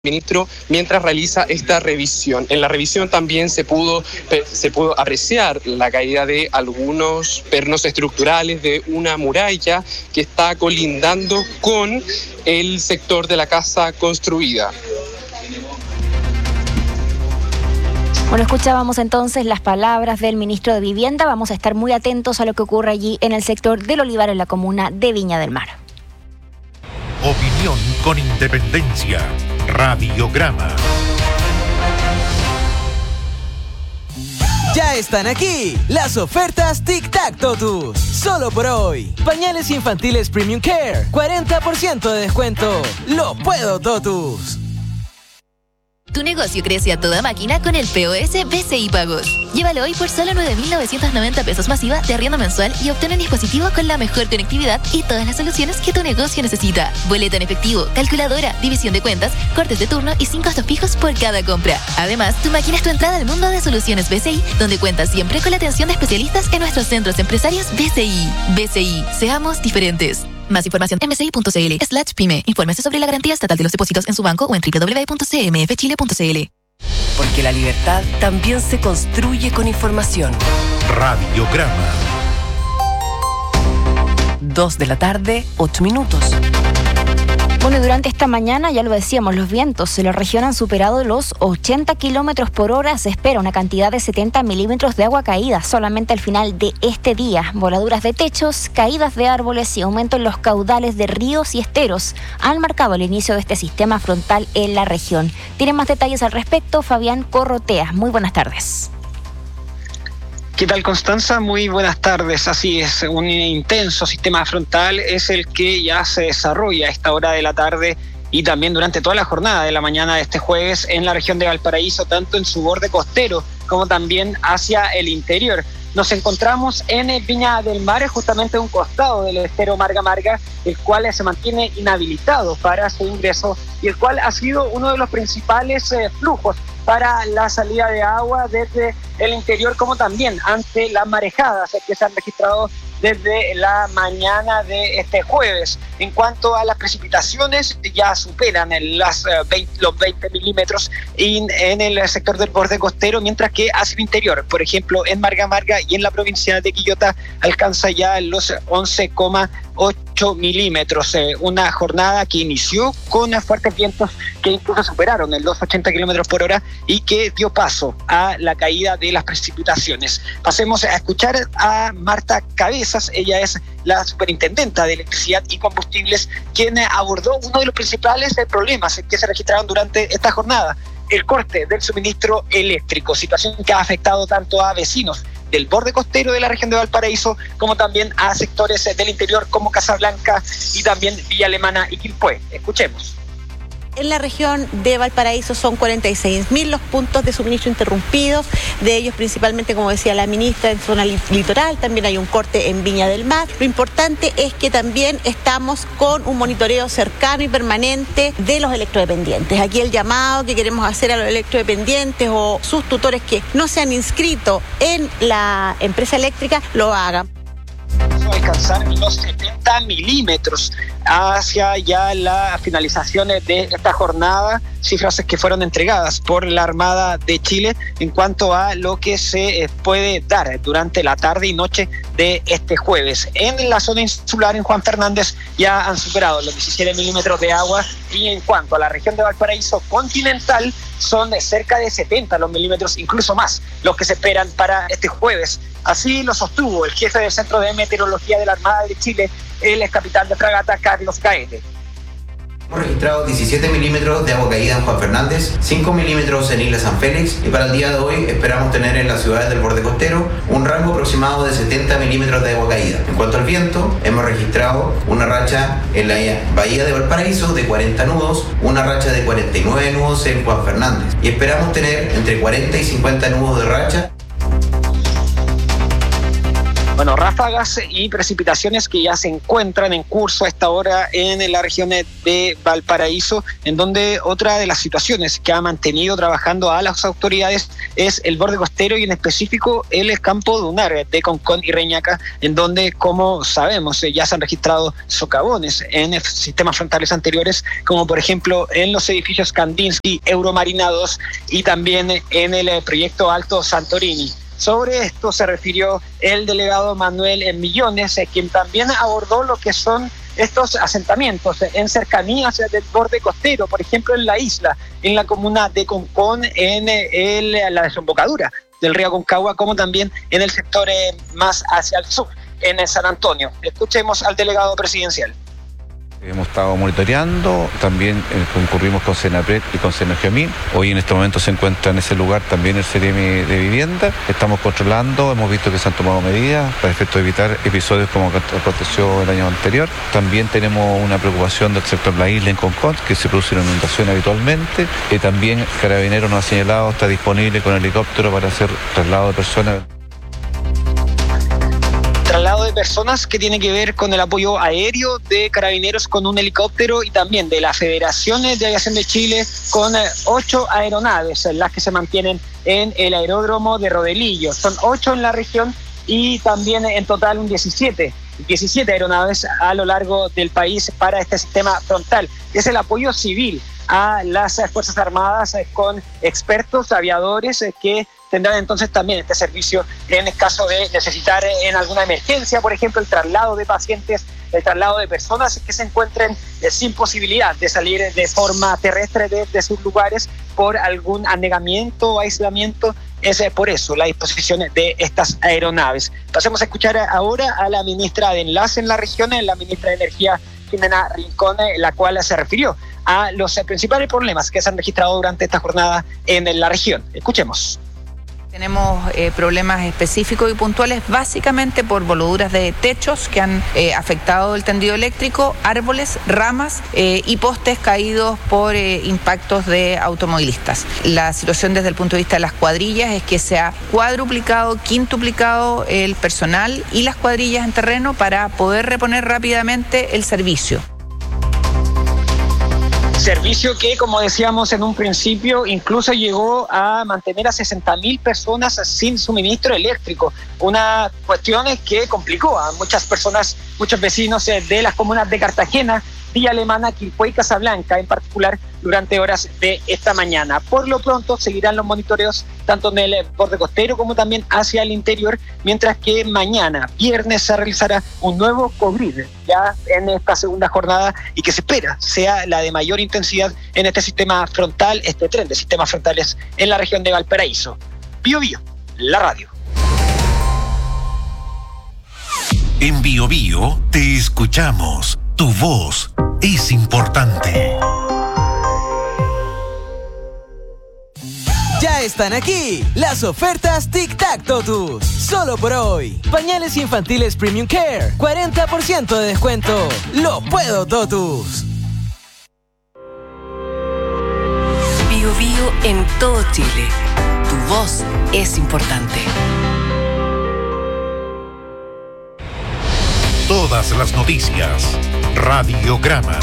ministro mientras realiza esta revisión. En la revisión también se pudo apreciar la caída de algunos pernos estructurales de una muralla que está colindando con el sector de la casa construida. Bueno, escuchábamos entonces las palabras del ministro de Vivienda. Vamos a estar muy atentos a lo que ocurre allí en el sector del Olivar, en la comuna de Viña del Mar. Opinión con independencia. Radiograma. Ya están aquí las ofertas Tic Tac Totus. Solo por hoy. Pañales infantiles Premium Care. 40% de descuento. ¡Lo puedo, Totus! Tu negocio crece a toda máquina con el POS BCI Pagos. Llévalo hoy por solo 9.990 pesos masiva de arriendo mensual y obtén un dispositivo con la mejor conectividad y todas las soluciones que tu negocio necesita. Boleto en efectivo, calculadora, división de cuentas, cortes de turno y 5 costos fijos por cada compra. Además, tu máquina es tu entrada al mundo de soluciones BCI, donde cuentas siempre con la atención de especialistas en nuestros centros empresarios BCI. BCI, seamos diferentes. Más información en bci.cl/pyme. Infórmese sobre la garantía estatal de los depósitos en su banco o en www.cmfchile.cl. Porque la libertad también se construye con información. Radiograma. 2 de la tarde, 8 minutos. Bueno, durante esta mañana, ya lo decíamos, los vientos en la región han superado los 80 kilómetros por hora. Se espera una cantidad de 70 milímetros de agua caída solamente al final de este día. Voladuras de techos, caídas de árboles y aumento en los caudales de ríos y esteros han marcado el inicio de este sistema frontal en la región. Tiene más detalles al respecto Fabián Corrotea. Muy buenas tardes. ¿Qué tal, Constanza? Muy buenas tardes. Así es, un intenso sistema frontal es el que ya se desarrolla a esta hora de la tarde y también durante toda la jornada de la mañana de este jueves en la región de Valparaíso, tanto en su borde costero como también hacia el interior. Nos encontramos en Viña del Mar, justamente a un costado del estero Marga Marga, el cual se mantiene inhabilitado para su ingreso y el cual ha sido uno de los principales flujos para la salida de agua desde el interior, como también ante las marejadas que se han registrado desde la mañana de este jueves. En cuanto a las precipitaciones, ya superan los 20 milímetros en el sector del borde costero, mientras que hacia el interior, por ejemplo, en Marga Marga y en la provincia de Quillota, alcanza ya los 11,8 milímetros. Una jornada que inició con fuertes vientos que incluso superaron los 80 kilómetros por hora y que dio paso a la caída de las precipitaciones. Pasemos a escuchar a Marta Cabezas. Ella es la superintendenta de electricidad y combustibles, quien abordó uno de los principales problemas que se registraron durante esta jornada: el corte del suministro eléctrico, situación que ha afectado tanto a vecinos del borde costero de la región de Valparaíso como también a sectores del interior como Casablanca y también Villa Alemana y Quilpué. Escuchemos. En la región de Valparaíso son 46.000 los puntos de suministro interrumpidos, de ellos principalmente, como decía la ministra, en zona litoral. También hay un corte en Viña del Mar. Lo importante es que también estamos con un monitoreo cercano y permanente de los electrodependientes. Aquí el llamado que queremos hacer a los electrodependientes o sus tutores que no se han inscrito en la empresa eléctrica, lo hagan. Alcanzar los 70 milímetros hacia ya la finalización de esta jornada, cifras que fueron entregadas por la Armada de Chile en cuanto a lo que se puede dar durante la tarde y noche de este jueves. En la zona insular, en Juan Fernández, ya han superado los 17 milímetros de agua, y en cuanto a la región de Valparaíso continental, son cerca de 70 los milímetros, incluso más, los que se esperan para este jueves. Así lo sostuvo el jefe del Centro de Meteorología de la Armada de Chile, el ex capitán de fragata Carlos Gaete. Hemos registrado 17 milímetros de agua caída en Juan Fernández, 5 milímetros en Isla San Félix, y para el día de hoy esperamos tener en las ciudades del borde costero un rango aproximado de 70 milímetros de agua caída. En cuanto al viento, hemos registrado una racha en la bahía de Valparaíso de 40 nudos, una racha de 49 nudos en Juan Fernández, y esperamos tener entre 40 y 50 nudos de racha. ráfagas y precipitaciones que ya se encuentran en curso a esta hora en la región de Valparaíso, en donde otra de las situaciones que ha mantenido trabajando a las autoridades es el borde costero y en específico el campo dunar de Concón y Reñaca, en donde, como sabemos, ya se han registrado socavones en sistemas frontales anteriores, como por ejemplo en los edificios Kandinsky, Euromarina 2 y también en el proyecto Alto Santorini. Sobre esto se refirió el delegado Manuel Millones, quien también abordó lo que son estos asentamientos en cercanías del borde costero, por ejemplo en la isla, en la comuna de Concón, en la desembocadura del río Aconcagua, como también en el sector más hacia el sur, en San Antonio. Escuchemos al delegado presidencial. Hemos estado monitoreando, también concurrimos con Senapred y con Senergiamín. Hoy en este momento se encuentra en ese lugar también el CEREMI de vivienda. Estamos controlando, hemos visto que se han tomado medidas para efecto de evitar episodios como aconteció el año anterior. También tenemos una preocupación del sector La Isla en Concón, que se produce una inundación habitualmente. También Carabineros nos ha señalado, está disponible con helicóptero para hacer traslado de personas. Traslado de personas que tiene que ver con el apoyo aéreo de Carabineros con un helicóptero y también de la Federación de Aviación de Chile con 8 aeronaves, las que se mantienen en el aeródromo de Rodelillo. Son 8 en la región y también en total un 17 aeronaves a lo largo del país para este sistema frontal. Es el apoyo civil a las Fuerzas Armadas con expertos aviadores que tendrán entonces también este servicio en el caso de necesitar en alguna emergencia, por ejemplo, el traslado de pacientes, el traslado de personas que se encuentren sin posibilidad de salir de forma terrestre de sus lugares por algún anegamiento o aislamiento. Es por eso la disposición de estas aeronaves. Pasemos a escuchar ahora a la ministra de Enlace en la región, la ministra de Energía, Jimena Rincón, la cual se refirió a los principales problemas que se han registrado durante esta jornada en la región. Escuchemos. Tenemos problemas específicos y puntuales básicamente por voladuras de techos que han afectado el tendido eléctrico, árboles, ramas y postes caídos por impactos de automovilistas. La situación desde el punto de vista de las cuadrillas es que se ha cuadruplicado, quintuplicado el personal y las cuadrillas en terreno para poder reponer rápidamente el servicio. Servicio que, como decíamos en un principio, incluso llegó a mantener a 60.000 personas sin suministro eléctrico. Una cuestión que complicó a muchas personas, muchos vecinos de las comunas de Cartagena, Villa Alemana, Quilpué y Casablanca, en particular durante horas de esta mañana. Por lo pronto seguirán los monitoreos tanto en el borde costero como también hacia el interior, mientras que mañana, viernes, se realizará un nuevo COVID ya en esta segunda jornada y que se espera sea la de mayor intensidad en este sistema frontal, este tren de sistemas frontales en la región de Valparaíso. Bío Bío, la radio. En Bío Bío te escuchamos. Tu voz es importante. Ya están aquí las ofertas Tic Tac Totus. Solo por hoy. Pañales infantiles Premium Care. 40% de descuento. ¡Lo puedo, Totus! Bío Bío en todo Chile. Tu voz es importante. Todas las noticias. Radiograma.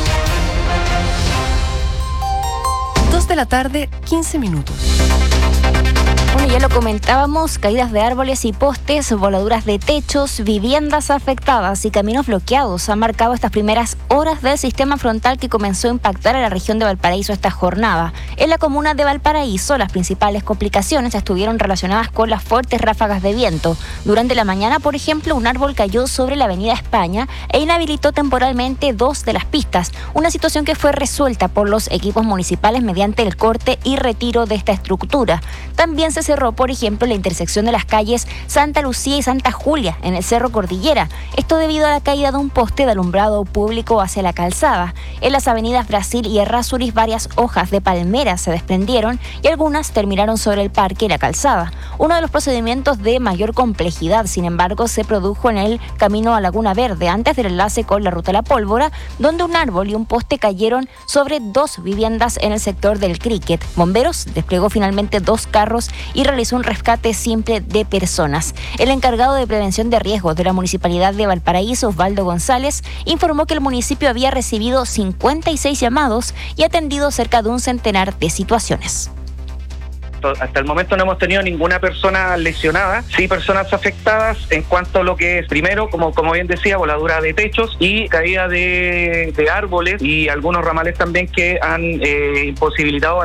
2 de la tarde, 15 minutos. Bueno, ya lo comentábamos, caídas de árboles y postes, voladuras de techos, viviendas afectadas y caminos bloqueados han marcado estas primeras horas del sistema frontal que comenzó a impactar a la región de Valparaíso esta jornada. En la comuna de Valparaíso, las principales complicaciones estuvieron relacionadas con las fuertes ráfagas de viento. Durante la mañana, por ejemplo, un árbol cayó sobre la avenida España e inhabilitó temporalmente 2 de las pistas, una situación que fue resuelta por los equipos municipales mediante el corte y retiro de esta estructura. También se cerró, por ejemplo, la intersección de las calles Santa Lucía y Santa Julia en el Cerro Cordillera. Esto debido a la caída de un poste de alumbrado público hacia la calzada. En las avenidas Brasil y Errázuriz, varias hojas de palmera enteras se desprendieron y algunas terminaron sobre el parque y la calzada. Uno de los procedimientos de mayor complejidad, sin embargo, se produjo en el camino a Laguna Verde, antes del enlace con la ruta La Pólvora, donde un árbol y un poste cayeron sobre 2 viviendas en el sector del Cricket. Bomberos desplegó finalmente 2 carros y realizó un rescate simple de personas. El encargado de prevención de riesgos de la Municipalidad de Valparaíso, Osvaldo González, informó que el municipio había recibido 56 llamados y atendido cerca de un centenar de situaciones. Hasta el momento no hemos tenido ninguna persona lesionada, sí personas afectadas en cuanto a lo que es, primero, como bien decía, voladura de techos y caída de árboles y algunos ramales también que han imposibilitado